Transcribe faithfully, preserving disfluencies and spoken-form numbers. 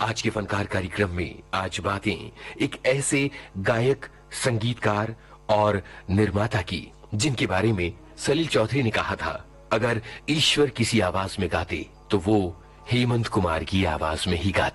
आज के फनकार कार्यक्रम में आज बातें एक ऐसे गायक, संगीतकार और निर्माता की जिनके बारे में सलील चौधरी ने कहा था, अगर ईश्वर किसी आवाज में गाते तो वो हेमंत कुमार की आवाज में ही गाते।